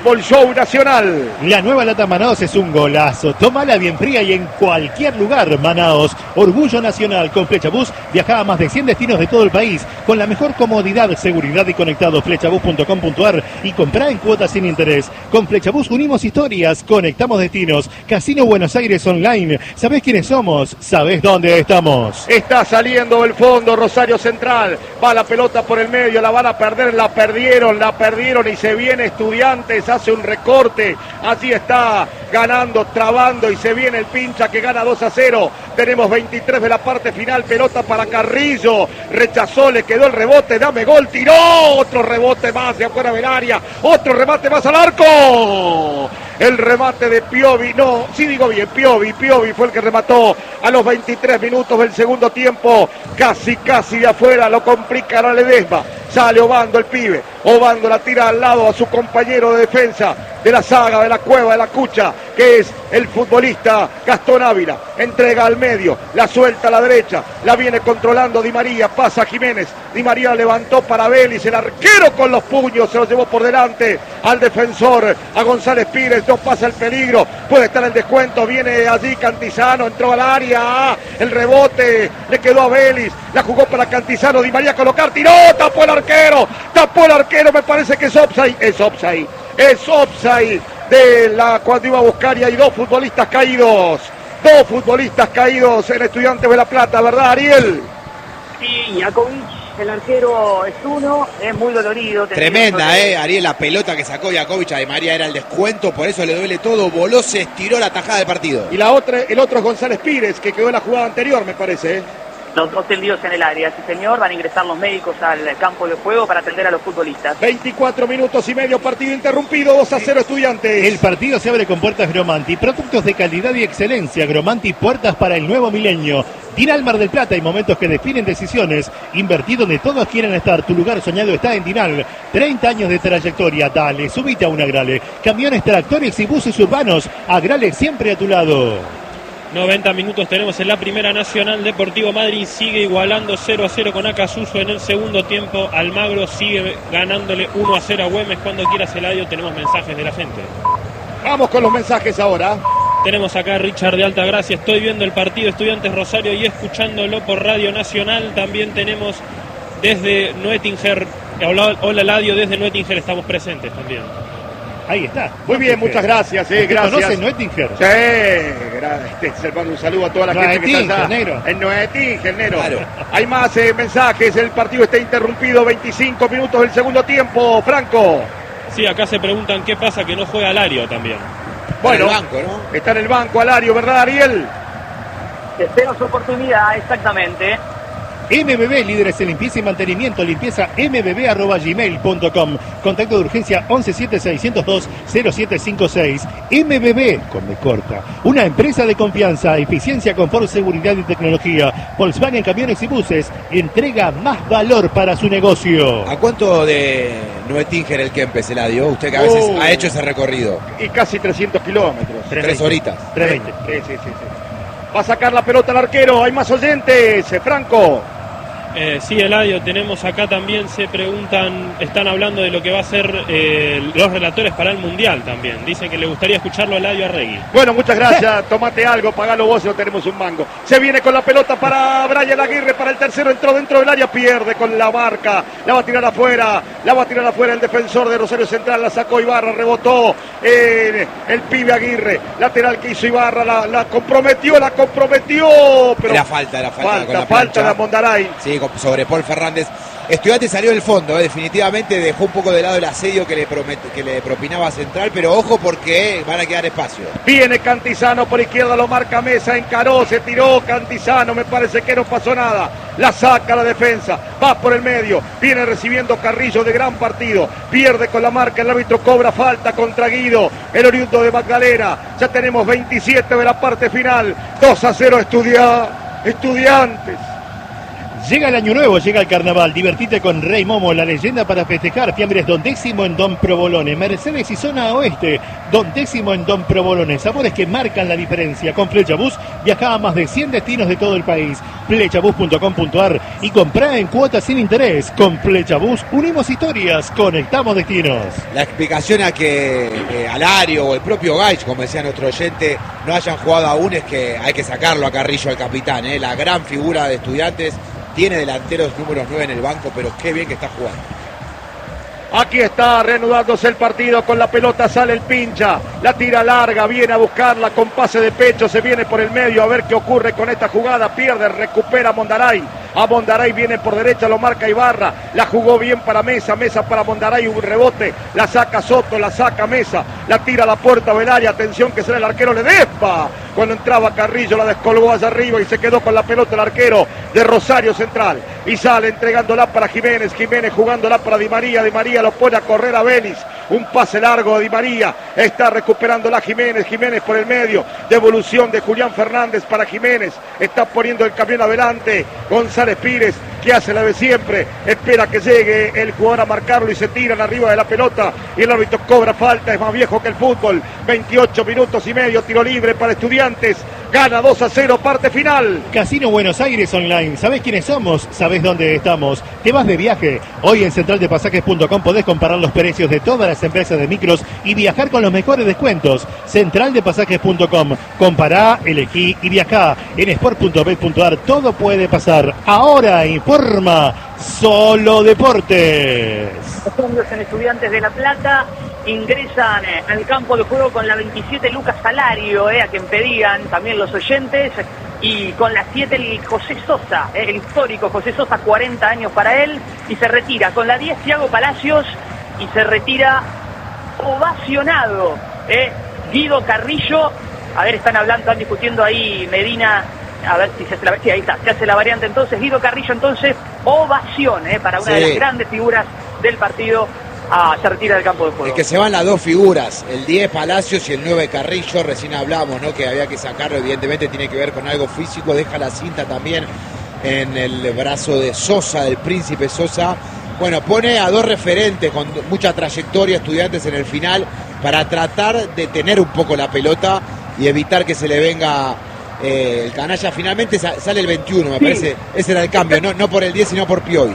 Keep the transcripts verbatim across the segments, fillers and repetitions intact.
Fútbol Show Nacional. La nueva lata Manaos es un golazo. Tómala bien fría y en cualquier lugar. Manaos, orgullo nacional. Con Flechabús viaja a más de cien destinos de todo el país con la mejor comodidad, seguridad y conectado. Flechabús punto com punto ar y comprá en cuotas sin interés. Con Flechabús unimos historias, conectamos destinos. Casino Buenos Aires Online. ¿Sabés quiénes somos? ¿Sabés dónde estamos? Está saliendo el fondo Rosario Central. Va la pelota por el medio, la van a perder, la perdieron, la perdieron y se viene Estudiantes, hace un recorte. Así está ganando, trabando y se viene el Pincha que gana dos a cero. Tenemos veintitrés de la parte final, pelota para Carrillo. Rechazó, le quedó el rebote, dame gol, tiró. Otro rebote más de afuera del área. Otro remate más al arco. El remate de Piovi, no, sí digo bien, Piovi, Piovi fue el que remató a los veintitrés minutos del segundo tiempo. Casi, casi de afuera, lo complica la Ledesma. Sale Obando el pibe, Obando la tira al lado a su compañero de defensa de la saga, de la cueva, de la cucha, que es el futbolista Gastón Ávila. Entrega al medio, la suelta a la derecha, la viene controlando Di María, pasa a Jiménez. Di María levantó para Vélez, el arquero con los puños se lo llevó por delante al defensor, a González Pires, no pasa el peligro, puede estar el descuento, viene allí Cantizano, entró al área, el rebote, le quedó a Vélez, la jugó para Cantizano, Di María a colocar, tiró, tapó el arquero, tapó el arquero, me parece que es offside, es offside, es offside de la cuando iba a buscar y hay dos futbolistas caídos, dos futbolistas caídos en Estudiantes de La Plata, ¿verdad, Ariel? Sí, Jakovic, el arquero es uno, es muy dolorido. Tremenda, eh, Ariel, la pelota que sacó Jakovic a Di María era el descuento, por eso le duele todo, voló, se estiró la tajada del partido. Y la otra, el otro es González Pires, que quedó en la jugada anterior, me parece, ¿eh? Los dos tendidos en el área, sí señor, van a ingresar los médicos al campo de juego para atender a los futbolistas. veinticuatro minutos y medio, partido interrumpido, dos a cero Estudiantes. El partido se abre con puertas Gromanti, productos de calidad y excelencia. Gromanti, puertas para el nuevo milenio. Dinal Mar del Plata, hay momentos que definen decisiones. Invertí donde todos quieren estar, tu lugar soñado está en Dinal. treinta años de trayectoria, dale, subite a un Agrale. Camiones, tractores y buses urbanos, Agrale siempre a tu lado. noventa minutos tenemos en la Primera Nacional. Deportivo Madrid sigue igualando cero a cero con Acasuso en el segundo tiempo. Almagro sigue ganándole uno a cero a Güemes. Cuando quieras, Eladio, tenemos mensajes de la gente. Vamos con los mensajes ahora. Tenemos acá a Richard de Altagracia. Estoy viendo el partido Estudiantes Rosario y escuchándolo por Radio Nacional. También tenemos desde Nuettinger. Hola, hola Eladio, desde Nuettinger estamos presentes también. Ahí está. Muy bien, muchas gracias, eh, gracias. ¿Conoce Nuettinger? Sí, gracias. Le mando un saludo a toda la gente que está allá. Negro. En Nuettinger, negro. Claro. Hay más eh, mensajes, el partido está interrumpido, veinticinco minutos del segundo tiempo, Franco. Sí, acá se preguntan qué pasa que no juega Alario también. Bueno, en el banco, ¿no? Está en el banco Alario, ¿verdad, Ariel? Espera su oportunidad, exactamente. M B B, líderes en limpieza y mantenimiento, limpieza m b b arroba gmail punto com. Contacto de urgencia once siete seiscientos dos cero siete cinco seis. M B B, con B corta. Una empresa de confianza, eficiencia, confort, seguridad y tecnología. Volkswagen Camiones y Buses entrega más valor para su negocio. ¿A cuánto de Nuettinger el Kempes, Eladio? Usted que a veces Oh. ha hecho ese recorrido. Y casi trescientos kilómetros. Tres horitas. trescientos veinte. Sí, sí, sí, sí. Va a sacar la pelota al arquero, hay más oyentes, Franco. Eh, sí, Eladio, tenemos acá también, se preguntan, están hablando de lo que va a ser eh, los relatores para el Mundial también. Dicen que le gustaría escucharlo a Eladio Arregui. Bueno, muchas gracias, tomate algo, pagalo vos, no tenemos un mango. Se viene con la pelota para Brian Aguirre, para el tercero, entró dentro del área, pierde con la marca, la va a tirar afuera, la va a tirar afuera el defensor de Rosario Central, la sacó Ibarra, rebotó eh, el pibe Aguirre, lateral que hizo Ibarra, la, la comprometió, la comprometió, pero Era falta, era falta. falta, con la falta plancha. de Mondaray. Sí, sobre Paul Fernández. Estudiantes salió del fondo, eh, definitivamente dejó un poco de lado el asedio que le, promet, que le propinaba Central, pero ojo porque van a quedar espacio. Viene Cantizano por izquierda, lo marca Mesa, encaró, se tiró Cantizano, me parece que no pasó nada. La saca la defensa, va por el medio, viene recibiendo Carrillo de gran partido, pierde con la marca, el árbitro cobra falta contra Guido, el oriundo de Magdalena. Ya tenemos veintisiete de la parte final, dos a cero Estudia, Estudiantes. Llega el año nuevo, llega el carnaval, divertite con Rey Momo, la leyenda para festejar. Fiambres Don Décimo en Don Provolone, Mercedes y zona oeste, Don Décimo en Don Provolone, sabores que marcan la diferencia. Con Flechabús viaja a más de cien destinos de todo el país. Flechabús punto com punto ar y comprá en cuotas sin interés. Con Flechabús unimos historias, conectamos destinos. La explicación a que eh, Alario o el propio Gaich, como decía nuestro oyente, no hayan jugado aún es que hay que sacarlo a Carrillo, al capitán, ¿eh? La gran figura de Estudiantes. Tiene delanteros números nueve en el banco, pero qué bien que está jugando. Aquí está reanudándose el partido, con la pelota sale el pincha, la tira larga, viene a buscarla con pase de pecho, se viene por el medio a ver qué ocurre con esta jugada, pierde, recupera Mondaray, a Mondaray viene por derecha, lo marca Ibarra, la jugó bien para Mesa, Mesa para Mondaray, un rebote, la saca Soto, la saca Mesa, la tira a la puerta Velaria, atención que será el arquero Ledesma, cuando entraba Carrillo la descolgó hacia arriba y se quedó con la pelota el arquero de Rosario Central, y sale entregándola para Jiménez, Jiménez jugándola para Di María, Di María lo pone a correr a Vélez, un pase largo de Di María, está recuperándola Jiménez, Jiménez por el medio, devolución de Julián Fernández para Jiménez, está poniendo el camión adelante, González Pires, que hace la de siempre, espera que llegue el jugador a marcarlo y se tiran arriba de la pelota y el árbitro cobra falta, es más viejo que el fútbol, veintiocho minutos y medio, tiro libre para Estudiantes, gana dos a cero, parte final. Casino Buenos Aires Online, ¿sabés quiénes somos? ¿Sabés dónde estamos? ¿Te vas de viaje? Hoy en central de pasajes punto com podés comparar los precios de todas las empresas de micros y viajar con los mejores descuentos. central de pasajes punto com, compará, elegí y viajá. En sport punto bet punto ar todo puede pasar. Ahora informa Solo Deportes. Los cambios en Estudiantes de La Plata ingresan eh, al campo de juego con la veintisiete Lucas Salario, eh, a quien pedían también los oyentes, y con la siete el José Sosa, eh, el histórico José Sosa, cuarenta años para él, y se retira con la diez Thiago Palacios, y se retira ovacionado eh, Guido Carrillo. A ver, están hablando, están discutiendo ahí Medina, a ver si se hace la, sí, ahí está, se hace la variante entonces, Guido Carrillo entonces, ovación eh, para una sí. de las grandes figuras del partido. Ah, se retira del campo de juego. Es que se van las dos figuras, el diez Palacios y el nueve Carrillo, recién hablamos, ¿no? Que había que sacarlo, evidentemente tiene que ver con algo físico, deja la cinta también en el brazo de Sosa, del Príncipe Sosa. Bueno, pone a dos referentes con mucha trayectoria, Estudiantes en el final, para tratar de tener un poco la pelota y evitar que se le venga eh, el canalla. Finalmente sale el veintiuno, me sí. parece, ese era el cambio, no, no por el diez sino por Piovi.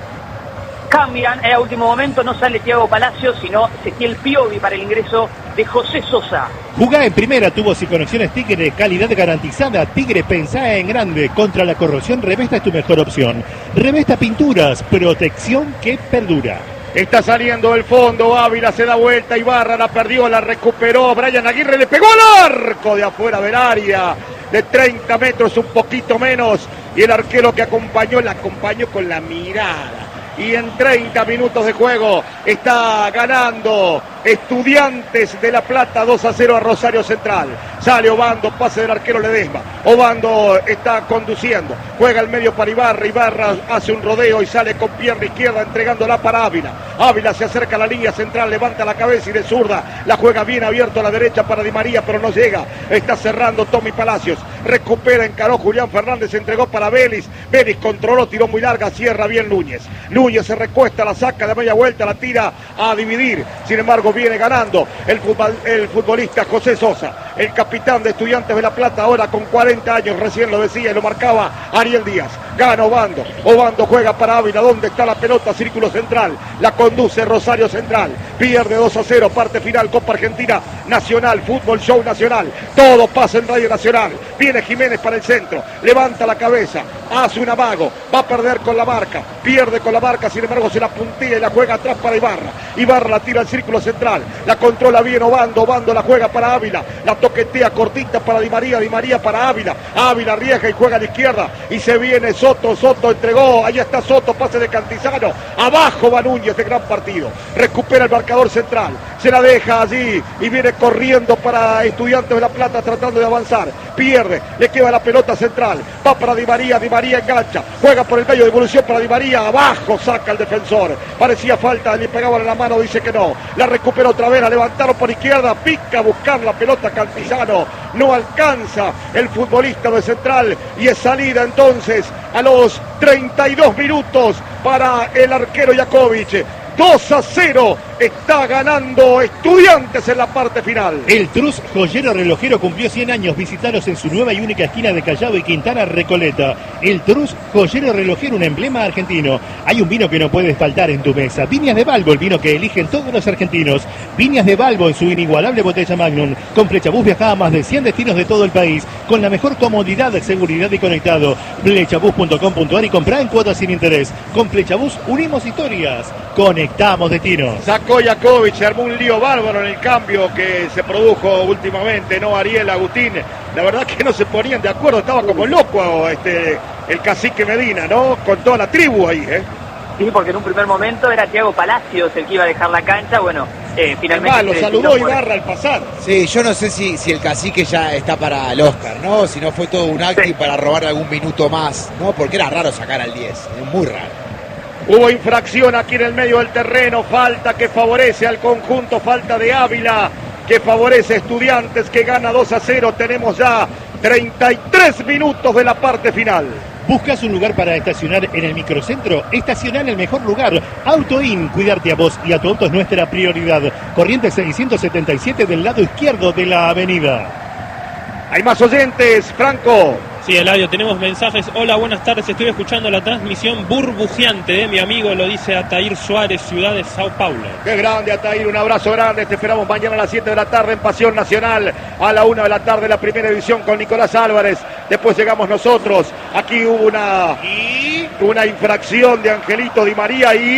Cambian, eh, a último momento no sale Thiago Palacios, sino Ezequiel Piovi para el ingreso de José Sosa. Jugá en primera, tubos y conexiones Tigre, calidad garantizada. Tigre, pensá en grande. Contra la corrosión, Revesta es tu mejor opción. Revesta Pinturas, protección que perdura. Está saliendo el fondo, Ávila se da vuelta, Ibarra la perdió, la recuperó, Brian Aguirre le pegó al arco de afuera del área, de treinta metros, un poquito menos, y el arquero que acompañó, la acompañó con la mirada. Y en treinta minutos de juego está ganando Estudiantes de La Plata dos a cero a Rosario Central. Sale Obando, pase del arquero Ledesma. Obando está conduciendo, juega al medio para Ibarra. Ibarra hace un rodeo y sale con pierna izquierda entregándola para Ávila. Ávila se acerca a la línea central, levanta la cabeza y de zurda la juega bien abierto a la derecha para Di María, pero no llega. Está cerrando Tommy Palacios. Recupera, encaró Julián Fernández, entregó para Vélez. Vélez controló, tiró muy larga, cierra bien Núñez. Núñez se recuesta, la saca de media vuelta, la tira a dividir. Sin embargo, viene ganando el, futbol, el futbolista José Sosa, el capitán de Estudiantes de La Plata, ahora con cuarenta años, recién lo decía y lo marcaba Ariel Díaz. Gana Obando, Obando juega para Ávila, ¿dónde está la pelota? Círculo central, la conduce Rosario Central, pierde dos a cero, parte final, Copa Argentina Nacional, Fútbol Show Nacional, todo pasa en Radio Nacional. Viene Jiménez para el centro, levanta la cabeza, hace un amago, va a perder con la marca, pierde con la marca, sin embargo se la puntilla y la juega atrás para Ibarra. Ibarra la tira al círculo central, la controla bien Obando, Obando la juega para Ávila, la toquetea cortita para Di María, Di María para Ávila, Ávila arriesga y juega a la izquierda y se viene Soto, Soto entregó, allá está Soto, pase de Cantizano, abajo va Núñez de gran partido, recupera el marcador central, se la deja allí y viene corriendo para Estudiantes de La Plata tratando de avanzar, pierde, le queda la pelota central, va para Di María, Di María engancha, juega por el medio, devolución para Di María, abajo saca el defensor, parecía falta, le pegaban en la mano, dice que no, la recupera otra vez, la levantaron por izquierda, pica a buscar la pelota Cantizano. Pisano. No alcanza el futbolista de Central y es salida entonces a los treinta y dos minutos para el arquero Jakovic. dos a cero está ganando Estudiantes en la parte final. El Trus joyero relojero cumplió cien años. Visitaros en su nueva y única esquina de Callao y Quintana Recoleta. El Trus joyero relojero, un emblema argentino. Hay un vino que no puedes faltar en tu mesa. Viñas de Balbo, el vino que eligen todos los argentinos. Viñas de Balbo en su inigualable botella Magnum. Con Flechabús viaja a más de cien destinos de todo el país. Con la mejor comodidad, seguridad y conectado. Flechabús punto com punto ar y comprá en cuotas sin interés. Con Flechabús unimos historias. Conectamos destinos. Sacó Jakovic, se armó un lío bárbaro en el cambio que se produjo últimamente, ¿no? Ariel, Agustín, la verdad que no se ponían de acuerdo, estaba como loco este, el cacique Medina, ¿no? Con toda la tribu ahí, ¿eh? Sí, porque en un primer momento era Thiago Palacios el que iba a dejar la cancha, bueno, eh, finalmente... Además, lo saludó Ibarra al pasar. Sí, yo no sé si, si el cacique ya está para el Oscar, ¿no? Si no fue todo un acting sí. para robarle algún minuto más, ¿no? Porque era raro sacar al diez, es muy raro. Hubo infracción aquí en el medio del terreno, falta que favorece al conjunto, falta de Ávila que favorece a Estudiantes que gana dos a cero. Tenemos ya treinta y tres minutos de la parte final. ¿Buscas un lugar para estacionar en el microcentro? Estaciona en el mejor lugar. AutoIn, cuidarte a vos y a tu auto es nuestra prioridad. Corriente seiscientos setenta y siete del lado izquierdo de la avenida. Hay más oyentes, Franco. Sí, Eladio, tenemos mensajes. Hola, buenas tardes. Estoy escuchando la transmisión burbujeante de mi amigo, lo dice Atair Suárez, ciudad de Sao Paulo. Qué grande, Atair. Un abrazo grande. Te esperamos mañana a las siete de la tarde en Pasión Nacional. A la una de la tarde la primera edición con Nicolás Álvarez. Después llegamos nosotros. Aquí hubo una, una infracción de Angelito Di María y...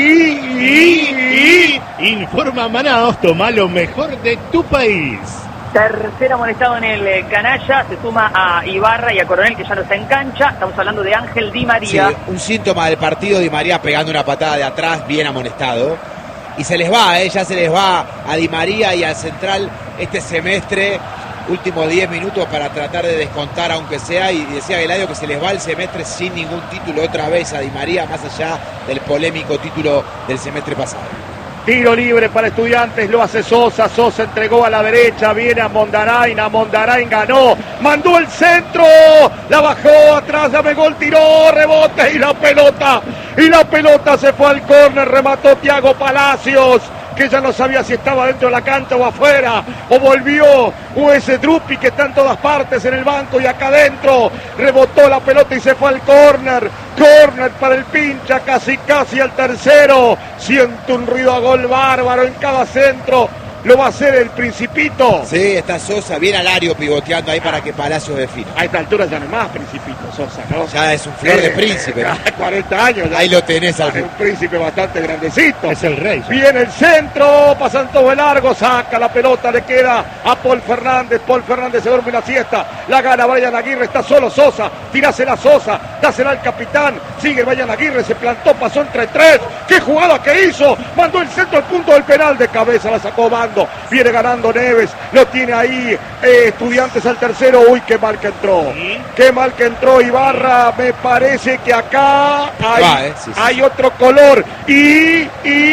y, y, y informa Manaos, toma lo mejor de tu país. Tercer amonestado en el canalla, se suma a Ibarra y a Coronel que ya no está en cancha. Estamos hablando de Ángel Di María. Sí, un síntoma del partido, Di María pegando una patada de atrás, bien amonestado. Y se les va, ¿eh? ya se les va a Di María y al Central este semestre. Últimos diez minutos para tratar de descontar aunque sea. Y decía Eladio que se les va el semestre sin ningún título otra vez a Di María, más allá del polémico título del semestre pasado. Tiro libre para Estudiantes, lo hace Sosa, Sosa entregó a la derecha, viene a Mondarain, a Mondarain ganó, mandó el centro, la bajó atrás, ya pegó el tiró, rebote y la pelota, y la pelota se fue al córner, remató Thiago Palacios, que ya no sabía si estaba dentro de la cancha o afuera, o volvió, o ese Drupi que está en todas partes en el banco y acá adentro, rebotó la pelota y se fue al córner, córner para el Pincha, casi casi al tercero, siente un ruido a gol bárbaro en cada centro, lo va a hacer el Principito. Sí, está Sosa, bien Alario pivoteando ahí para que Palacios defina. A esta altura ya no es más Principito Sosa, ¿no? Ya es un flor eh, de príncipe. ¿no? cuarenta años. Ya ahí lo tenés al es un príncipe bastante grandecito. Es el rey. Ya. Viene el centro, pasan todo el largo, saca la pelota, le queda a Paul Fernández. Paul Fernández se duerme una siesta, la gana Brian Aguirre, está solo Sosa, tirásela a Sosa, dásela al capitán, sigue Brian Aguirre, se plantó, pasó entre tres. ¡Qué jugada que hizo! Mandó el centro al punto del penal, de cabeza la sacó Bando. Viene ganando Neves, lo tiene ahí eh, Estudiantes al tercero. Uy, qué mal que entró. ¿Sí? Qué mal que entró Ibarra. Me parece que acá hay, Va, eh, sí, sí. hay otro color. Y, y,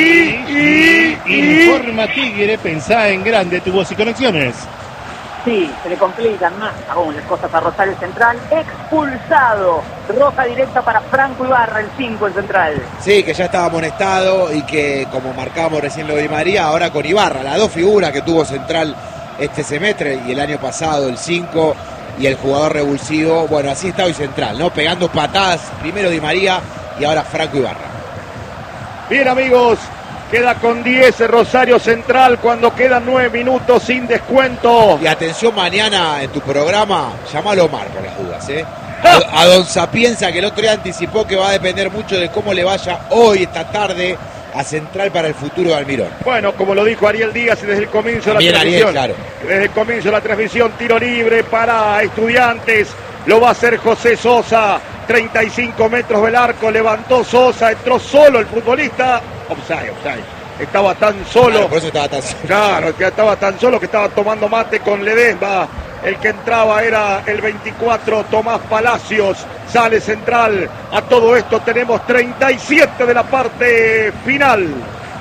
y, y, y. Informa Tigre, pensá en grande tu voz y conexiones. Sí, se le complican más aún las cosas a Rosario Central. Expulsado. Roja directa para Franco Ibarra, el cinco en Central. Sí, que ya estaba amonestado y que, como marcamos recién lo de Di María, ahora con Ibarra, las dos figuras que tuvo Central este semestre y el año pasado, el cinco y el jugador revulsivo. Bueno, así está hoy Central, ¿no? Pegando patadas, primero Di María y ahora Franco Ibarra. Bien, amigos. Queda con diez Rosario Central cuando quedan nueve minutos sin descuento. Y atención, mañana en tu programa, llámalo a Omar por las dudas, ¿eh? A, a Don Sapienza, que el otro día anticipó que va a depender mucho de cómo le vaya hoy, esta tarde, a Central para el futuro de Almirón. Bueno, como lo dijo Ariel Díaz desde el comienzo de la Bien, transmisión. Ariel, claro. Desde el comienzo de la transmisión, tiro libre para Estudiantes. Lo va a hacer José Sosa. treinta y cinco metros del arco, levantó Sosa, entró solo el futbolista. Offside, offside. Estaba tan solo. Claro, por eso estaba tan solo. Claro, que estaba tan solo que estaba tomando mate con Ledesma. El que entraba era el veinticuatro, Tomás Palacios. Sale Central. A todo esto tenemos treinta y siete de la parte final.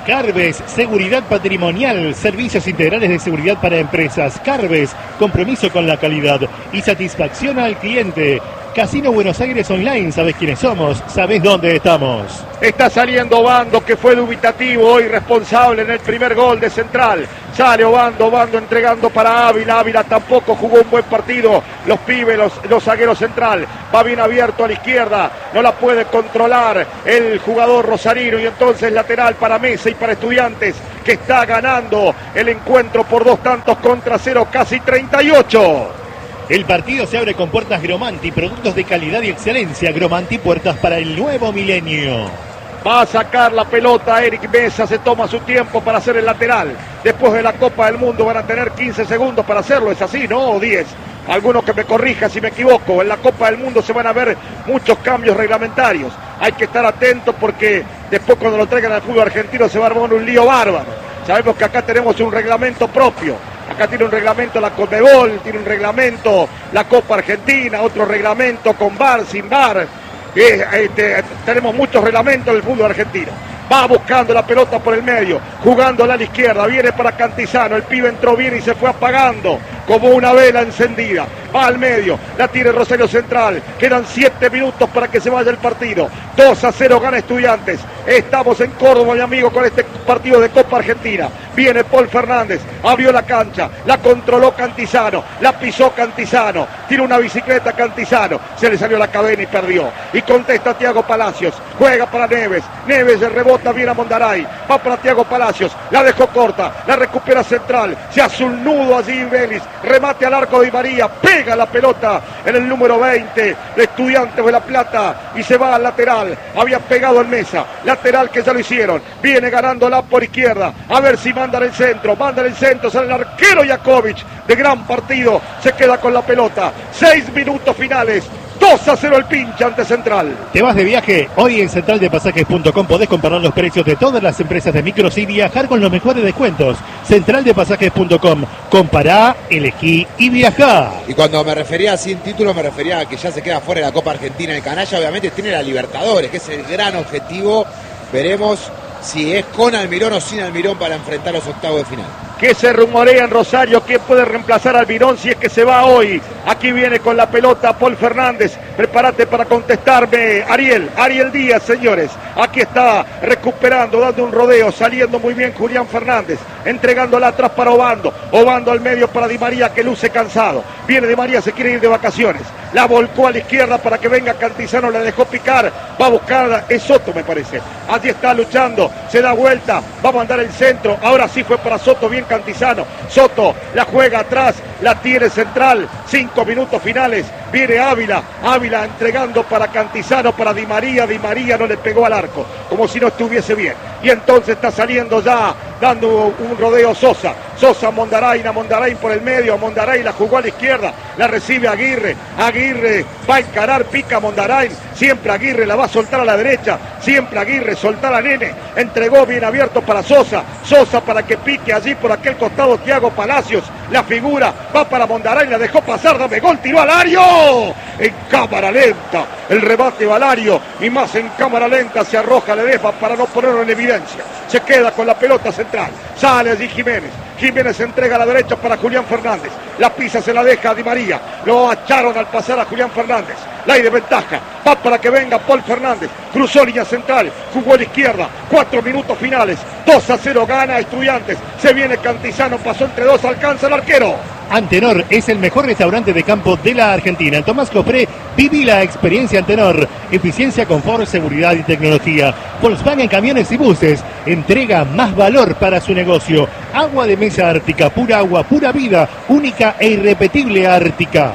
Carves, seguridad patrimonial, servicios integrales de seguridad para empresas. Carves, compromiso con la calidad y satisfacción al cliente. Casino Buenos Aires Online, sabes quiénes somos, sabes dónde estamos. Está saliendo Obando, que fue dubitativo, hoy responsable en el primer gol de Central. Sale Obando, Obando entregando para Ávila. Ávila tampoco jugó un buen partido. Los pibes, los, los zagueros Central. Va bien abierto a la izquierda. No la puede controlar el jugador rosarino. Y entonces lateral para Mesa y para Estudiantes, que está ganando el encuentro por dos tantos contra cero, casi treinta y ocho. El partido se abre con puertas Gromanti, productos de calidad y excelencia. Gromanti, puertas para el nuevo milenio. Va a sacar la pelota Eric Mesa, se toma su tiempo para hacer el lateral. Después de la Copa del Mundo van a tener quince segundos para hacerlo, ¿es así, no? O diez. Algunos que me corrijan si me equivoco. En la Copa del Mundo se van a ver muchos cambios reglamentarios. Hay que estar atentos porque después cuando lo traigan al fútbol argentino se va a armar un lío bárbaro. Sabemos que acá tenemos un reglamento propio. Acá tiene un reglamento la Conmebol, tiene un reglamento la Copa Argentina, otro reglamento con V A R, sin V A R. Eh, este, tenemos muchos reglamentos del fútbol argentino. Va buscando la pelota por el medio, jugándola a la izquierda, viene para Cantizano, el pibe entró bien y se fue apagando como una vela encendida. Va al medio, la tiene Rosario Central, quedan siete minutos para que se vaya el partido. dos a cero gana Estudiantes. Estamos en Córdoba, mi amigo, con este partido de Copa Argentina. Viene Paul Fernández, abrió la cancha, la controló Cantizano, la pisó Cantizano, tiene una bicicleta Cantizano, se le salió la cadena y perdió. Y contesta Thiago Palacios, juega para Neves, Neves el rebota bien a Mondaray, va para Thiago Palacios, la dejó corta, la recupera Central, se hace un nudo allí Vélez, remate al arco de Di María, pega la pelota en el número veinte de Estudiantes de La Plata y se va al lateral, había pegado en Mesa, lateral que ya lo hicieron, viene ganándola por izquierda, a ver si mandan el centro, mandan el centro, sale el arquero Jakovic, de gran partido, se queda con la pelota, seis minutos finales, dos a cero el pinche ante Central. ¿Te vas de viaje? Hoy en central de pasajes punto com podés comparar los precios de todas las empresas de micros y viajar con los mejores descuentos. central de pasajes punto com. Compará, elegí y viajá. Y cuando me refería sin título, me refería a que ya se queda fuera de la Copa Argentina. El canalla obviamente tiene la Libertadores, que es el gran objetivo. Veremos si es con Almirón o sin Almirón para enfrentar los octavos de final. Que se rumorea en Rosario, ¿quién puede reemplazar a Almirón si es que se va hoy? Aquí viene con la pelota Paul Fernández, prepárate para contestarme, Ariel, Ariel Díaz, señores, aquí está recuperando, dando un rodeo, saliendo muy bien Julián Fernández, entregándola atrás para Obando, Obando al medio para Di María que luce cansado, viene Di María, se quiere ir de vacaciones, la volcó a la izquierda para que venga Cantizano, la dejó picar, va a buscar, es Soto me parece, allí está luchando, se da vuelta, va a mandar el centro, ahora sí fue para Soto, bien Cantizano, Soto la juega atrás, la tiene Central, cinco minutos finales, viene Ávila, Ávila entregando para Cantizano, para Di María, Di María no le pegó al arco, como si no estuviese bien, y entonces está saliendo ya, dando un rodeo Sosa, Sosa Mondarain, a Mondarain por el medio, a Mondarain la jugó a la izquierda, la recibe Aguirre, Aguirre va a encarar, pica Mondarain, siempre Aguirre la va a soltar a la derecha, siempre Aguirre soltar a Nene, entregó bien abierto para Sosa, Sosa para que pique allí por aquel costado Thiago Palacios, la figura, va para Mondarain, la dejó pasar, dame gol, tiró a Lario, en cámara lenta, el rebate Valario, y más en cámara lenta se arroja Ledesma para no ponerlo en evidencia, se queda con la pelota Central, sale allí Jiménez, Jiménez entrega a la derecha para Julián Fernández, la pisa se la deja a Di María, lo acharon al pasar a Julián Fernández, la hay de ventaja, va para que venga Paul Fernández, cruzó línea central, jugó a la izquierda, cuatro minutos finales, dos a cero gana Estudiantes, se viene Cantizano, pasó entre dos, alcanza el arquero. Antenor es el mejor restaurante de campo de la Argentina. En Tomás Copré, viví la experiencia Antenor. Eficiencia, confort, seguridad y tecnología. Volkswagen Camiones y Buses. Entrega más valor para su negocio. Agua de mesa Ártica, pura agua, pura vida. Única e irrepetible Ártica.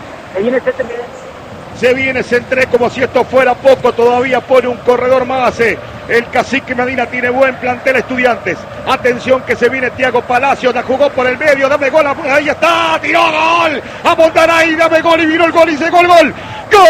Se viene Centré como si esto fuera poco, todavía pone un corredor más. Eh. El cacique Medina tiene buen plantel Estudiantes. Atención que se viene Thiago Palacios, la jugó por el medio, dame gol, ahí está, tiró gol. A Montaray, dame gol y vino el gol y se gol, gol. ¡Gol!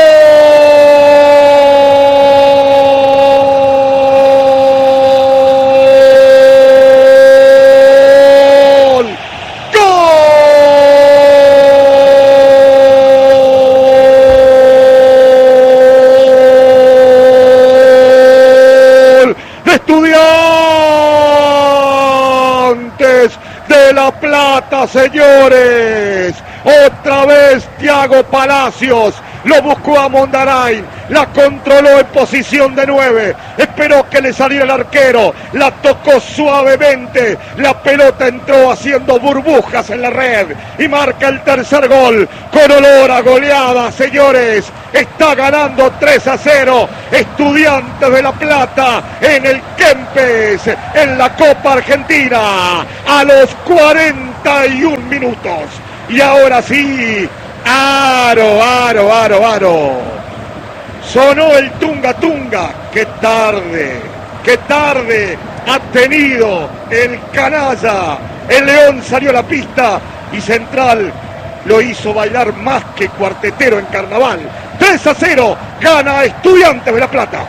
Plata, señores. Otra vez Thiago Palacios. Lo buscó a Mondarain, la controló en posición de nueve, esperó que le saliera el arquero, la tocó suavemente, la pelota entró haciendo burbujas en la red y marca el tercer gol con olor a goleada, señores. Está ganando tres a cero Estudiantes de La Plata en el Kempes, en la Copa Argentina, a los cuarenta y un minutos. Y ahora sí, aro, aro, aro, aro. Sonó el tunga tunga. Qué tarde, qué tarde ha tenido el canalla. El León salió a la pista y Central lo hizo bailar más que cuartetero en carnaval. tres a cero gana Estudiantes de La Plata.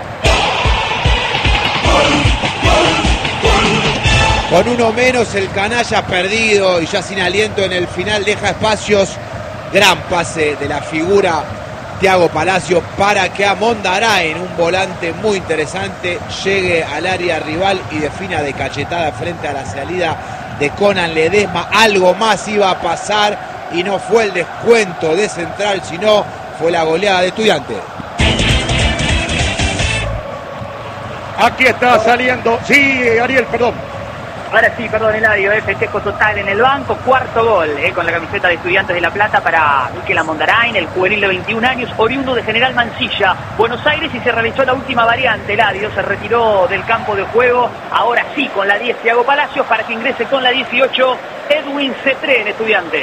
Con uno menos el canalla perdido y ya sin aliento en el final deja espacios. Gran pase de la figura Thiago Palacios para que a Mondarain, un volante muy interesante, llegue al área rival y defina de cachetada frente a la salida de Conan Ledesma. Algo más iba a pasar y no fue el descuento de Central, sino fue la goleada de Estudiantes. Aquí está saliendo, sí, Ariel, perdón. Ahora sí, perdón, Eladio, eh, festejo total en el banco, cuarto gol eh, con la camiseta de Estudiantes de La Plata para Mikel Mondarain, el juvenil de veintiún años, oriundo de General Mansilla, Buenos Aires, y se realizó la última variante. Eladio se retiró del campo de juego, ahora sí con la diez Thiago Palacios para que ingrese con la dieciocho Edwin Cetré en Estudiantes.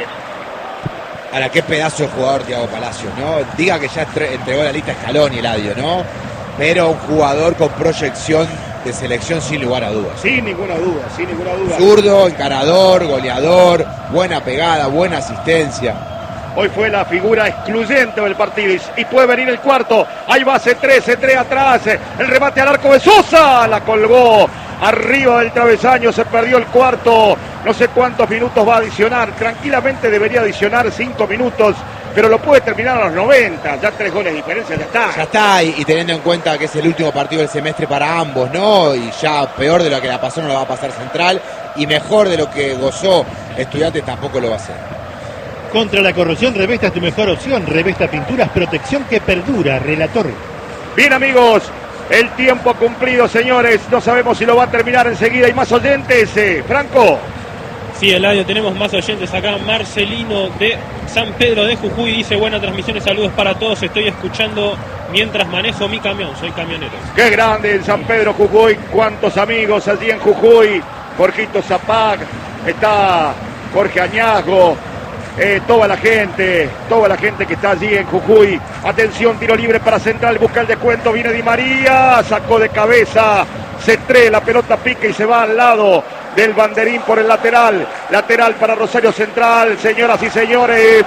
Ahora, qué pedazo de jugador Thiago Palacios, ¿no? Diga que ya entregó la lista Scaloni, Eladio, ¿no? Pero un jugador con proyección de selección sin lugar a dudas. Sin ninguna duda, sin ninguna duda. Zurdo, encarador, goleador, buena pegada, buena asistencia. Hoy fue la figura excluyente del partido y puede venir el cuarto. Ahí va Cetré, Cetré atrás, el remate al arco de Sosa, la colgó arriba del travesaño, se perdió el cuarto. No sé cuántos minutos va a adicionar, tranquilamente debería adicionar cinco minutos, pero lo puede terminar a los noventa, ya tres goles de diferencia, ya está. Ya está, y, y teniendo en cuenta que es el último partido del semestre para ambos, ¿no? Y ya peor de lo que la pasó no lo va a pasar Central, y mejor de lo que gozó Estudiantes tampoco lo va a hacer. Contra la corrosión, Revesta es tu mejor opción. Revesta Pinturas, protección que perdura. Relator. Bien, amigos, el tiempo cumplido, señores. No sabemos si lo va a terminar enseguida. ¿Hay más oyentes, eh, Franco? Sí, Eladio, tenemos más oyentes acá. Marcelino de San Pedro de Jujuy dice: buena transmisión y saludos para todos. Estoy escuchando mientras manejo mi camión. Soy camionero. Qué grande en San Pedro, Jujuy. Cuántos amigos allí en Jujuy. Jorgito Zapac, está Jorge Añazgo. Eh, toda la gente, toda la gente que está allí en Jujuy. Atención, tiro libre para Central, busca el descuento, viene Di María, sacó de cabeza, Cetré, la pelota pica y se va al lado del banderín por el lateral. Lateral para Rosario Central, señoras y señores,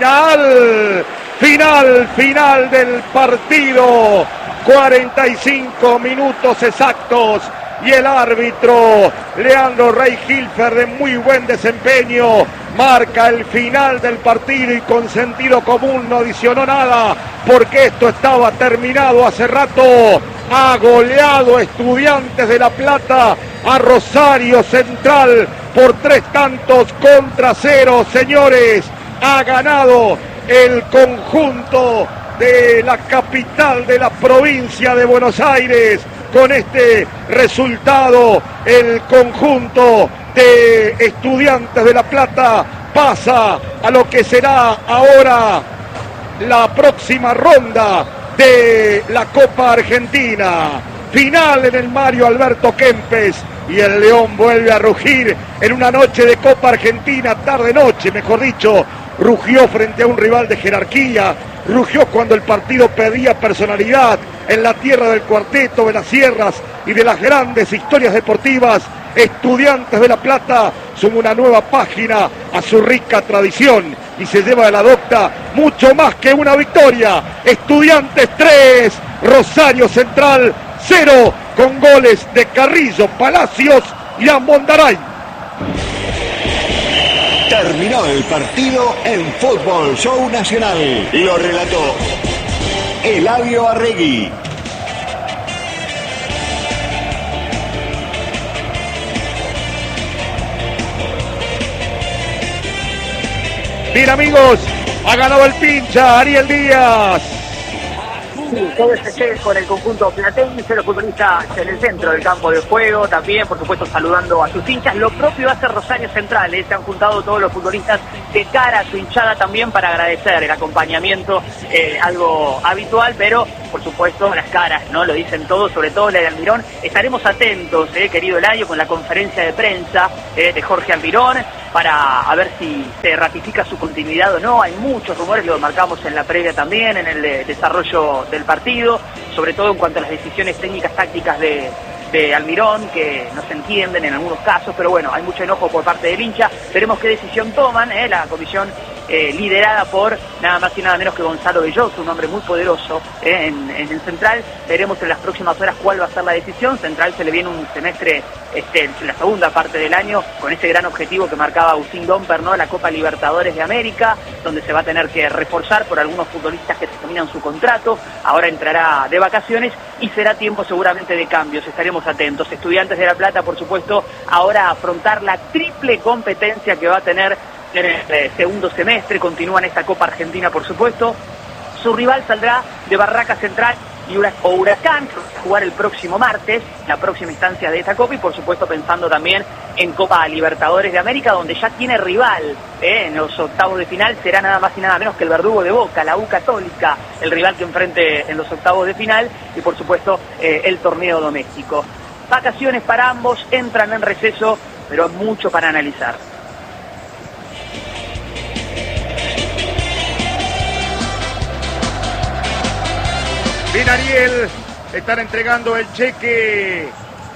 final, final, final del partido. cuarenta y cinco minutos exactos. Y el árbitro Leandro Rey Hilfer, de muy buen desempeño, marca el final del partido y con sentido común no adicionó nada, porque esto estaba terminado hace rato. Ha goleado Estudiantes de La Plata a Rosario Central por tres tantos contra cero, señores. Ha ganado el conjunto de la capital de la provincia de Buenos Aires. Con este resultado, el conjunto de Estudiantes de La Plata pasa a lo que será ahora la próxima ronda de la Copa Argentina. Final en el Mario Alberto Kempes y el León vuelve a rugir en una noche de Copa Argentina, tarde-noche, mejor dicho. Rugió frente a un rival de jerarquía, rugió cuando el partido pedía personalidad en la tierra del cuarteto, de las sierras y de las grandes historias deportivas. Estudiantes de La Plata suma una nueva página a su rica tradición y se lleva de la docta mucho más que una victoria. Estudiantes tres, Rosario Central cero, con goles de Carrillo, Palacios y Mondarain. Terminó el partido en Fútbol Show Nacional. Lo relató Eladio Arregui. Bien, amigos, ha ganado el pincha Ariel Díaz. Sí, todo ese set con el conjunto platense, los futbolistas en el centro del campo de juego, también, por supuesto, saludando a sus hinchas. Lo propio hace Rosario Central, ¿eh? Se han juntado todos los futbolistas de cara a su hinchada también para agradecer el acompañamiento, eh, algo habitual, pero, por supuesto, las caras, ¿no? Lo dicen todos, sobre todo la de Almirón. Estaremos atentos, eh, querido Eladio, con la conferencia de prensa eh, de Jorge Almirón, para a ver si se ratifica su continuidad o no. Hay muchos rumores, lo marcamos en la previa también, en el de desarrollo del partido, sobre todo en cuanto a las decisiones técnicas tácticas de, de Almirón, que no se entienden en algunos casos, pero bueno, hay mucho enojo por parte del hincha. Veremos qué decisión toman, eh, la comisión eh, liderada por nada más y nada menos que Gonzalo Belloso, un hombre muy poderoso eh, en, en el Central. Veremos en las próximas horas cuál va a ser la decisión. Central se le viene un semestre, este, en la segunda parte del año, con ese gran objetivo que marcaba Agustín Domper, ¿no? La Copa Libertadores de América, donde se va a tener que reforzar por algunos futbolistas que terminan su contrato. Ahora entrará de vacaciones y será tiempo seguramente de cambios. Estaremos atentos. Estudiantes de La Plata, por supuesto, ahora a afrontar la triple competencia que va a tener en el segundo semestre. Continúan esta Copa Argentina, por supuesto. Su rival saldrá de Barraca Central y o Huracán, jugar el próximo martes, la próxima instancia de esta Copa, y por supuesto pensando también en Copa Libertadores de América, donde ya tiene rival eh, en los octavos de final. Será nada más y nada menos que el verdugo de Boca, la U Católica, el rival que enfrente en los octavos de final, y por supuesto eh, el torneo doméstico. Vacaciones para ambos, entran en receso, pero mucho para analizar. Bien, Ariel, están entregando el cheque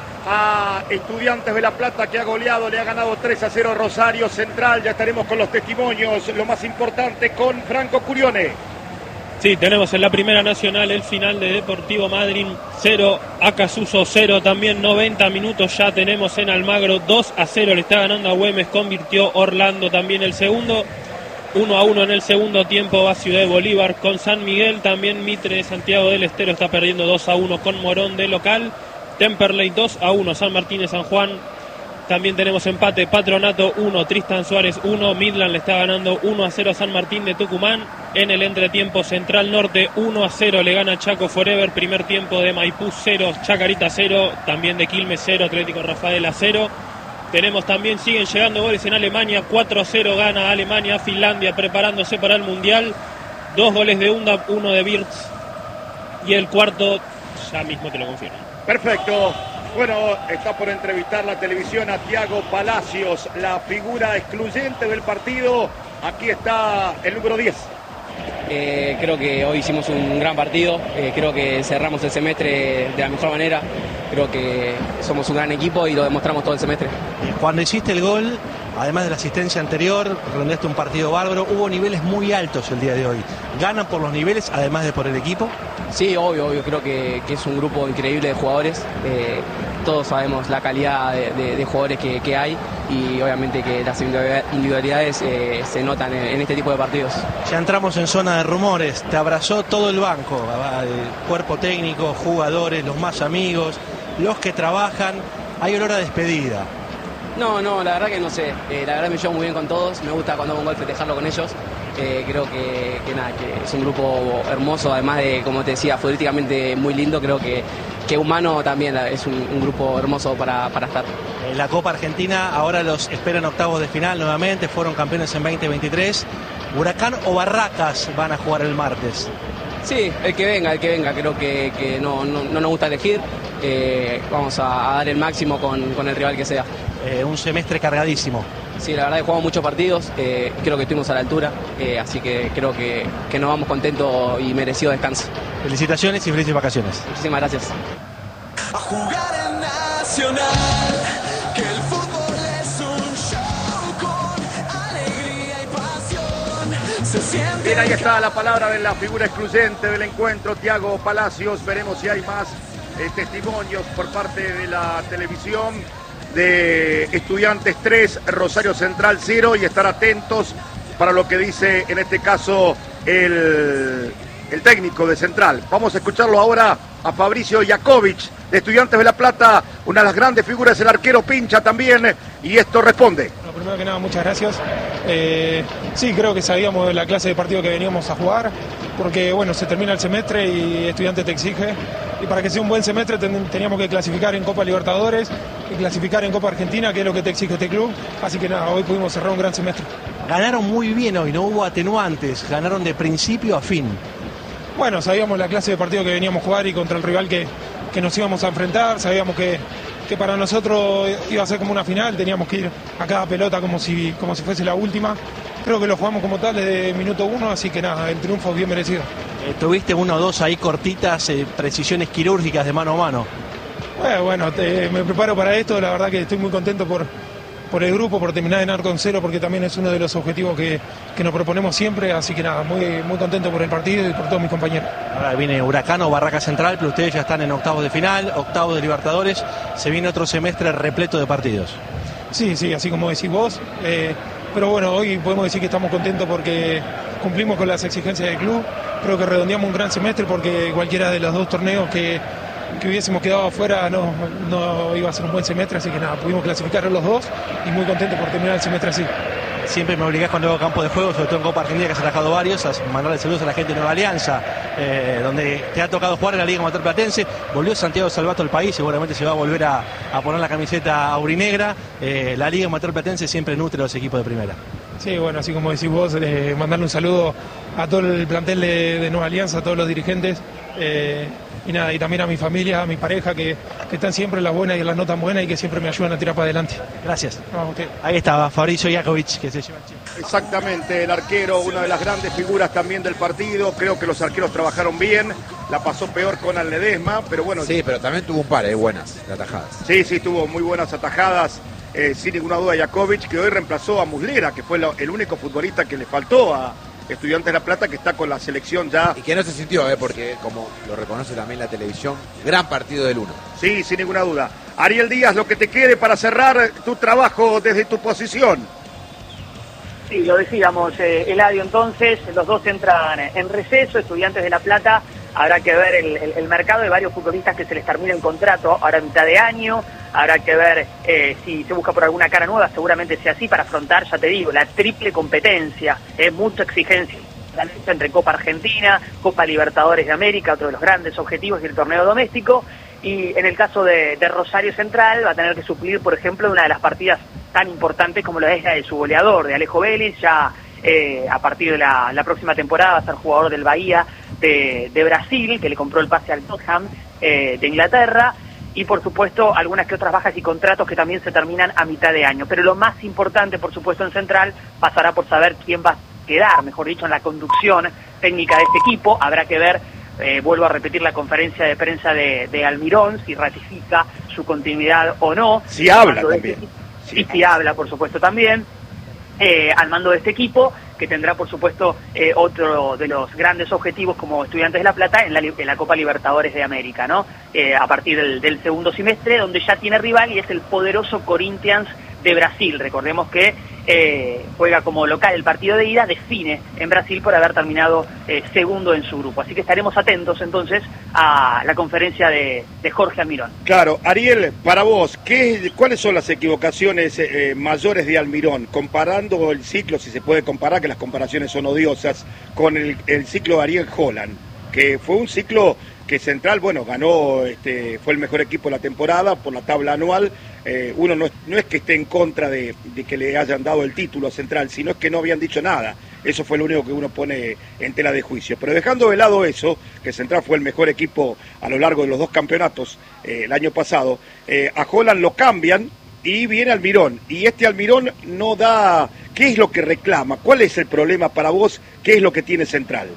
a Estudiantes de La Plata, que ha goleado, le ha ganado tres a cero Rosario Central. Ya estaremos con los testimonios, lo más importante, con Franco Curione. Sí, tenemos en la Primera Nacional el final de Deportivo Madryn cero, Acasuso cero, también noventa minutos ya tenemos en Almagro, dos a cero le está ganando a Güemes, convirtió Orlando también el segundo. uno a uno en el segundo tiempo va Ciudad de Bolívar con San Miguel, también Mitre de Santiago del Estero está perdiendo dos a uno con Morón de local, Temperley dos a uno, San Martín de San Juan, también tenemos empate, Patronato uno, Tristan Suárez uno, Midland le está ganando uno a cero a San Martín de Tucumán. En el entretiempo Central Norte uno a cero le gana Chaco Forever, primer tiempo de Maipú cero, Chacarita cero, también de Quilmes cero, Atlético Rafaela cero. Tenemos también, siguen llegando goles en Alemania, cuatro a cero gana Alemania, Finlandia preparándose para el Mundial, dos goles de Unda, uno de Birz, y el cuarto ya mismo te lo confirmo. Perfecto. Bueno, está por entrevistar la televisión a Thiago Palacios, la figura excluyente del partido. Aquí está el número diez. Eh, creo que hoy hicimos un gran partido, eh, creo que cerramos el semestre de la mejor manera, creo que somos un gran equipo y lo demostramos todo el semestre. Cuando hiciste el gol, además de la asistencia anterior, rendiste un partido bárbaro, hubo niveles muy altos el día de hoy. ¿Ganan por los niveles, además de por el equipo? Sí, obvio, obvio, creo que, que es un grupo increíble de jugadores, eh, todos sabemos la calidad de, de, de jugadores que, que hay y obviamente que las individualidades eh, se notan en, en este tipo de partidos. Ya entramos en zona de rumores, te abrazó todo el banco, el cuerpo técnico, jugadores, los más amigos, los que trabajan, hay olor a despedida. No, no, la verdad que no sé, eh, la verdad me llevo muy bien con todos, me gusta cuando hago un gol festejarlo con ellos, eh, creo que, que nada, que es un grupo hermoso, además de, como te decía, futbolísticamente muy lindo, creo que, que humano también es un, un grupo hermoso para, para estar. En la Copa Argentina ahora los esperan octavos de final nuevamente, fueron campeones en veinte veintitrés, ¿Huracán o Barracas van a jugar el martes? Sí, el que venga, el que venga, creo que, que no, no, no nos gusta elegir, eh, vamos a, a dar el máximo con, con el rival que sea. Eh, un semestre cargadísimo. Sí, la verdad que jugamos muchos partidos, eh, creo que estuvimos a la altura, eh, así que creo que, que nos vamos contentos y merecido descanso. Felicitaciones y felices vacaciones. Muchísimas gracias. A jugar en Nacional, que el fútbol es un show con alegría y pasión. Se siente. Bien, ahí está la palabra de la figura excluyente del encuentro, Thiago Palacios. Veremos si hay más eh, testimonios por parte de la televisión. De Estudiantes tres, Rosario Central cero, y estar atentos para lo que dice en este caso el, el técnico de Central. Vamos a escucharlo ahora a Fabricio Jakovic de Estudiantes de La Plata, una de las grandes figuras, el arquero Pincha también, y esto responde. primero que nada, muchas gracias. Eh, sí, creo que sabíamos la clase de partido que veníamos a jugar, porque bueno, se termina el semestre y Estudiantes te exige. Y para que sea un buen semestre ten, teníamos que clasificar en Copa Libertadores y clasificar en Copa Argentina, que es lo que te exige este club. Así que nada, hoy pudimos cerrar un gran semestre. Ganaron muy bien hoy, no hubo atenuantes, ganaron de principio a fin. Bueno, sabíamos la clase de partido que veníamos a jugar y contra el rival que, que nos íbamos a enfrentar, sabíamos que, que para nosotros iba a ser como una final, teníamos que ir a cada pelota como si, como si fuese la última. Creo que lo jugamos como tal desde minuto uno, así que nada, el triunfo bien merecido. Eh, tuviste uno o dos ahí cortitas, eh, precisiones quirúrgicas de mano a mano. Bueno, bueno te, me preparo para esto, la verdad que estoy muy contento por, por el grupo, por terminar de ganar con cero, porque también es uno de los objetivos que, que nos proponemos siempre, así que nada, muy, muy contento por el partido y por todos mis compañeros. Ahora viene Huracán o Barraca Central, pero ustedes ya están en octavos de final, octavos de Libertadores, se viene otro semestre repleto de partidos. Sí, sí, así como decís vos, eh, pero bueno, hoy podemos decir que estamos contentos porque cumplimos con las exigencias del club, creo que redondeamos un gran semestre porque cualquiera de los dos torneos que, que hubiésemos quedado afuera no, no iba a ser un buen semestre, así que nada, pudimos clasificar a los dos y muy contentos por terminar el semestre así. Siempre me obligás cuando hago campo de juego, sobre todo en Copa Argentina, que has trabajado varios, a mandarle saludos a la gente de Nueva Alianza, eh, donde te ha tocado jugar en la Liga Amateur Platense. Volvió Santiago Salvato al país, seguramente se va a volver a, a poner la camiseta aurinegra. Eh, la Liga Amateur Platense siempre nutre a los equipos de primera. Sí, bueno, así como decís vos, eh, mandarle un saludo a todo el plantel de, de Nueva Alianza, a todos los dirigentes. Eh, Y nada, y también a mi familia, a mi pareja, que, que están siempre en las buenas y en las no tan buenas y que siempre me ayudan a tirar para adelante. Gracias. No, usted. Ahí estaba Fabricio Jakovic, que se lleva el chip. Exactamente, el arquero, una de las grandes figuras también del partido. Creo que los arqueros trabajaron bien. La pasó peor con Ledesma, pero bueno. Sí, pero también tuvo un par de buenas de atajadas. Sí, sí, tuvo muy buenas atajadas. Eh, sin ninguna duda, Jakovic, que hoy reemplazó a Muslera, que fue lo, el único futbolista que le faltó a Estudiantes de La Plata, que está con la selección ya. Y que no se sintió, ¿eh? Porque como lo reconoce también la televisión, gran partido del uno. Sí, sin ninguna duda. Ariel Díaz, lo que te quede para cerrar tu trabajo desde tu posición. Sí, lo decíamos, eh, Eladio, entonces, los dos entran en receso, Estudiantes de La Plata, habrá que ver el, el, el mercado de varios futbolistas que se les termina el contrato ahora a mitad de año, habrá que ver eh, si se busca por alguna cara nueva, seguramente sea así, para afrontar, ya te digo, la triple competencia, eh, mucha exigencia entre Copa Argentina, Copa Libertadores de América, otro de los grandes objetivos del torneo doméstico, y en el caso de, de Rosario Central va a tener que suplir, por ejemplo, una de las partidas tan importantes como la es la de su goleador, de Alejo Vélez, ya eh, a partir de la, la próxima temporada va a ser jugador del Bahía de, de Brasil, que le compró el pase al Tottenham eh, de Inglaterra, y por supuesto algunas que otras bajas y contratos que también se terminan a mitad de año. Pero lo más importante, por supuesto, en Central pasará por saber quién va a quedar, mejor dicho, en la conducción técnica de este equipo. Habrá que ver, eh, vuelvo a repetir la conferencia de prensa de, de Almirón, si ratifica su continuidad o no. Si habla también. Y si habla, por supuesto, también, eh, al mando de este equipo, que tendrá, por supuesto, eh, otro de los grandes objetivos como Estudiantes de La Plata en la, en la Copa Libertadores de América, ¿no? Eh, a partir del, del segundo semestre, donde ya tiene rival y es el poderoso Corinthians de Brasil. Recordemos que eh, juega como local el partido de ida, define en Brasil por haber terminado eh, segundo en su grupo. Así que estaremos atentos entonces a la conferencia de, de Jorge Almirón. Claro, Ariel, para vos, ¿qué, ¿cuáles son las equivocaciones eh, mayores de Almirón? Comparando el ciclo, si se puede comparar, que las comparaciones son odiosas, con el, el ciclo de Ariel Holland, que fue un ciclo que Central, bueno, ganó, este, fue el mejor equipo de la temporada por la tabla anual. Eh, uno no es, no es que esté en contra de, de que le hayan dado el título a Central, sino es que no habían dicho nada. Eso fue lo único que uno pone en tela de juicio. Pero dejando de lado eso, que Central fue el mejor equipo a lo largo de los dos campeonatos eh, el año pasado, eh, a Holland lo cambian y viene Almirón. Y este Almirón no da... ¿Qué es lo que reclama? ¿Cuál es el problema para vos? ¿Qué es lo que tiene Central?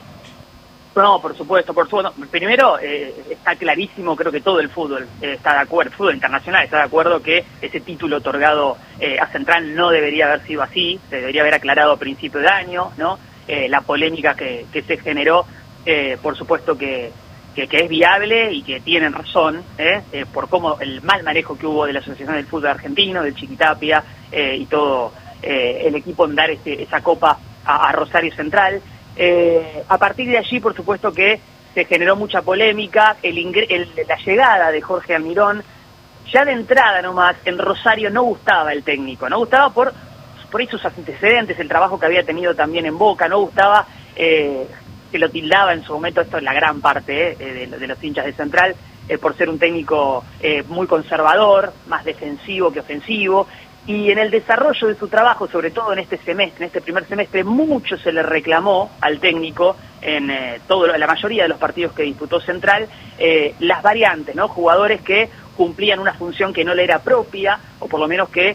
No, por supuesto, por supuesto. Primero, eh, está clarísimo, creo que todo el fútbol eh, está de acuerdo, el fútbol internacional está de acuerdo que ese título otorgado eh, a Central no debería haber sido así, se debería haber aclarado a principio de año, ¿no? Eh, la polémica que, que se generó, eh, por supuesto que, que, que es viable y que tienen razón, ¿eh? Eh, por cómo el mal manejo que hubo de la Asociación del Fútbol Argentino, del Chiquitapia eh, y todo eh, el equipo en dar este, esa copa a, a Rosario Central. Eh, a partir de allí, por supuesto que se generó mucha polémica, el, el la llegada de Jorge Almirón, ya de entrada nomás, en Rosario no gustaba el técnico, no gustaba por por ahí sus antecedentes, el trabajo que había tenido también en Boca, no gustaba, eh, se lo tildaba en su momento, esto es la gran parte eh, de, de los hinchas de Central, eh, por ser un técnico eh, muy conservador, más defensivo que ofensivo, y en el desarrollo de su trabajo, sobre todo en este semestre, en este primer semestre, mucho se le reclamó al técnico en eh, todo, la mayoría de los partidos que disputó Central, eh, las variantes, ¿no? Jugadores que cumplían una función que no le era propia, o por lo menos que eh,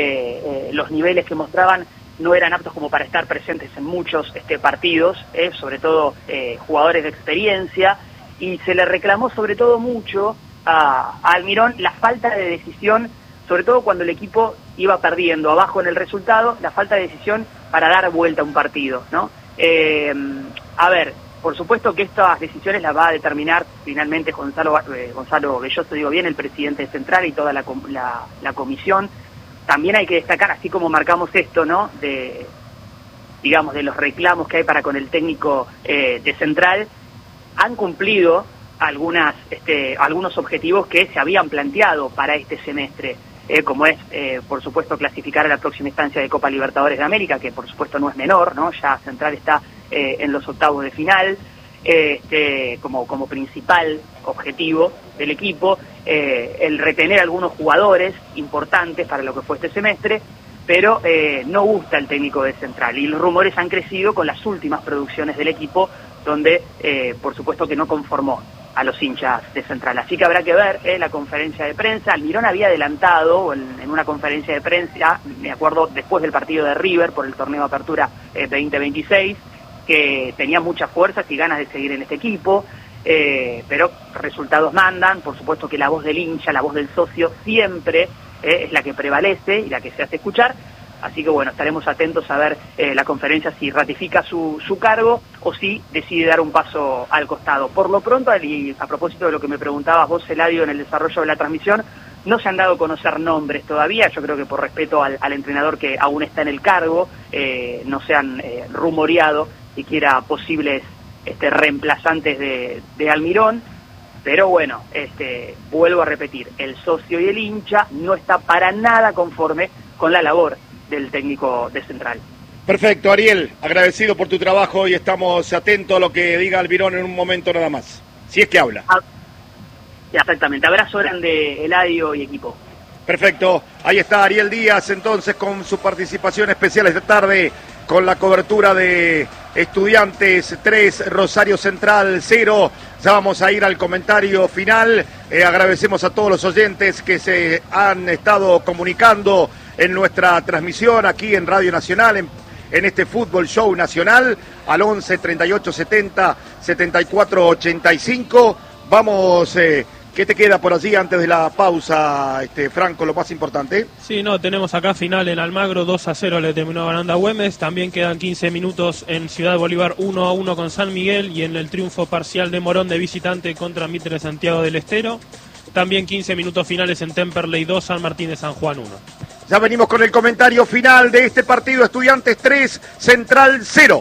eh, los niveles que mostraban no eran aptos como para estar presentes en muchos este, partidos, eh, sobre todo eh, jugadores de experiencia, y se le reclamó sobre todo mucho a, a Almirón la falta de decisión, sobre todo cuando el equipo iba perdiendo abajo en el resultado, la falta de decisión para dar vuelta a un partido, ¿no? Eh, a ver, por supuesto que estas decisiones las va a determinar finalmente Gonzalo, eh, Gonzalo Belloso, digo bien, el presidente de Central y toda la, la, la comisión. También hay que destacar, así como marcamos esto, ¿no?, de, digamos, de los reclamos que hay para con el técnico eh, de Central, han cumplido algunas, este, algunos objetivos que se habían planteado para este semestre. Eh, como es, eh, por supuesto, clasificar a la próxima instancia de Copa Libertadores de América, que por supuesto no es menor, ¿no? Ya Central está eh, en los octavos de final, eh, este, como, como principal objetivo del equipo, eh, el retener algunos jugadores importantes para lo que fue este semestre, pero eh, no gusta el técnico de Central, y los rumores han crecido con las últimas producciones del equipo, donde eh, por supuesto que no conformó a los hinchas de Central. Así que habrá que ver eh, la conferencia de prensa. Almirón había adelantado en, en una conferencia de prensa, me acuerdo, después del partido de River por el torneo de apertura eh, veinte veintiséis, que tenía muchas fuerzas y ganas de seguir en este equipo, eh, pero resultados mandan. Por supuesto que la voz del hincha, la voz del socio siempre eh, es la que prevalece y la que se hace escuchar. Así que bueno, estaremos atentos a ver eh, la conferencia si ratifica su, su cargo o si decide dar un paso al costado. Por lo pronto, y a propósito de lo que me preguntabas vos, Eladio, en el desarrollo de la transmisión, no se han dado a conocer nombres todavía. Yo creo que por respeto al, al entrenador que aún está en el cargo, eh, no se han eh, rumoreado siquiera posibles este, reemplazantes de, de Almirón. Pero bueno, este, vuelvo a repetir, el socio y el hincha no está para nada conforme con la labor del técnico de Central. Perfecto, Ariel, agradecido por tu trabajo y estamos atentos a lo que diga Almirón en un momento nada más, si es que habla. Ah, exactamente, abrazo grande, Eladio y equipo. Perfecto, ahí está Ariel Díaz entonces con su participación especial esta tarde con la cobertura de Estudiantes tres, Rosario Central cero. Ya vamos a ir al comentario final. Eh, agradecemos a todos los oyentes que se han estado comunicando en nuestra transmisión aquí en Radio Nacional, en, en este Fútbol Show Nacional, al once treinta y ocho setenta setenta y cuatro ochenta y cinco. Vamos, eh, ¿qué te queda por allí antes de la pausa, este Franco, lo más importante? Sí, no, tenemos acá final en Almagro, dos a cero le terminó ganando a Güemes. También quedan quince minutos en Ciudad Bolívar, uno a uno con San Miguel, y en el triunfo parcial de Morón de visitante contra Mitre Santiago del Estero. También quince minutos finales en Temperley dos, San Martín de San Juan uno. Ya venimos con el comentario final de este partido. Estudiantes tres, Central cero.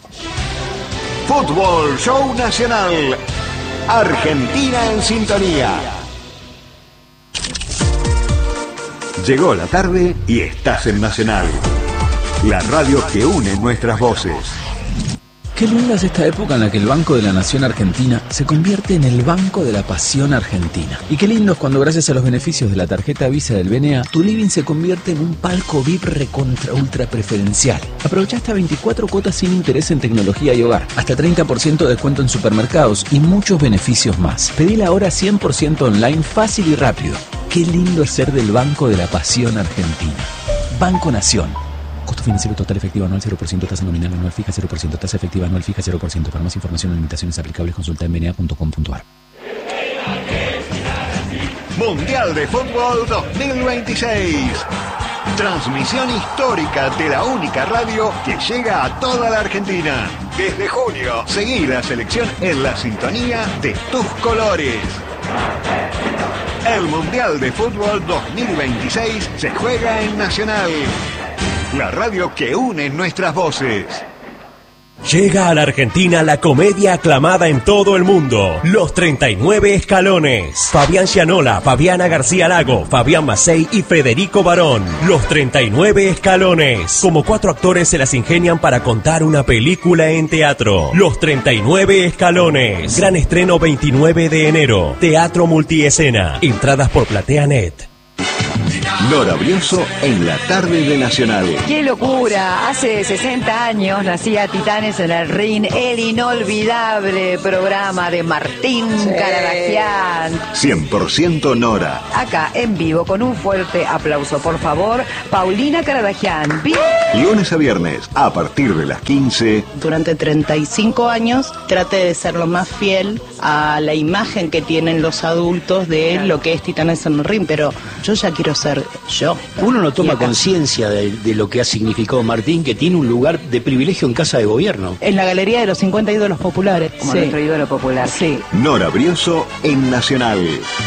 Fútbol Show Nacional. Argentina en sintonía. Llegó la tarde y estás en Nacional, la radio que une nuestras voces. Qué linda es esta época en la que el Banco de la Nación Argentina se convierte en el Banco de la Pasión Argentina. Y qué lindo es cuando, gracias a los beneficios de la tarjeta Visa del B N A, tu living se convierte en un palco V I P recontra ultra preferencial. Aprovecha hasta veinticuatro cuotas sin interés en tecnología y hogar, hasta treinta por ciento de descuento en supermercados y muchos beneficios más. Pedila ahora cien por ciento online, fácil y rápido. Qué lindo es ser del Banco de la Pasión Argentina. Banco Nación. Costo financiero total efectivo anual cero por ciento, tasa nominal anual fija cero por ciento, tasa efectiva anual fija cero por ciento. Para más información o limitaciones aplicables consulta en b n a punto com punto a r. Mundial de Fútbol dos mil veintiséis. Transmisión histórica de la única radio que llega a toda la Argentina. Desde junio, seguí la selección en la sintonía de tus colores. El Mundial de Fútbol dos mil veintiséis se juega en Nacional, la radio que une nuestras voces. Llega a la Argentina la comedia aclamada en todo el mundo, Los treinta y nueve Escalones. Fabián Gianola, Fabiana García Lago, Fabián Macei y Federico Barón. Los treinta y nueve Escalones. Como cuatro actores se las ingenian para contar una película en teatro. Los treinta y nueve Escalones. Gran estreno veintinueve de enero. Teatro Multiescena. Entradas por PlateaNet. Nora Brioso en la tarde de Nacional. ¡Qué locura! Hace sesenta años nacía Titanes en el Ring, el inolvidable programa de Martín sí. Caradagian. cien por ciento Nora. Acá en vivo con un fuerte aplauso, por favor, Paulina Caradagian. Lunes a viernes a partir de las quince. Durante treinta y cinco años traté de ser lo más fiel a la imagen que tienen los adultos de claro. lo que es Titanes en el Ring, pero yo ya quiero ser yo. Uno no toma conciencia de, de lo que ha significado Martín, que tiene un lugar de privilegio en Casa de Gobierno. En la galería de los cincuenta ídolos populares. Como sí. nuestro ídolo popular. Sí. Nora Brioso en Nacional.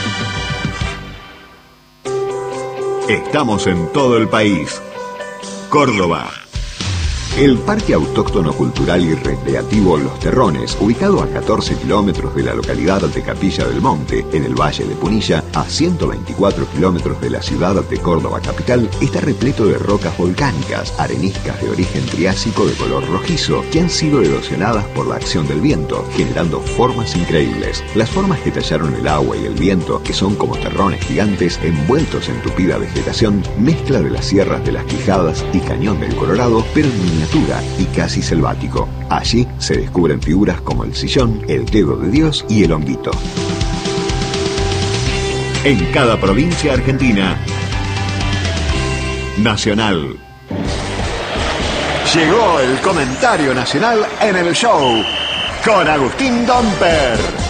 Estamos en todo el país. Córdoba. El Parque Autóctono Cultural y Recreativo Los Terrones, ubicado a catorce kilómetros de la localidad de Capilla del Monte, en el Valle de Punilla, a ciento veinticuatro kilómetros de la ciudad de Córdoba capital, está repleto de rocas volcánicas, areniscas de origen triásico de color rojizo, que han sido erosionadas por la acción del viento, generando formas increíbles. Las formas que tallaron el agua y el viento, que son como terrones gigantes envueltos en tupida vegetación, mezcla de las sierras de las Quijadas y Cañón del Colorado, pero en y casi selvático. Allí se descubren figuras como el sillón, el dedo de Dios y el honguito. En cada provincia argentina. Nacional. Llegó el comentario nacional en el show con Agustín Domper.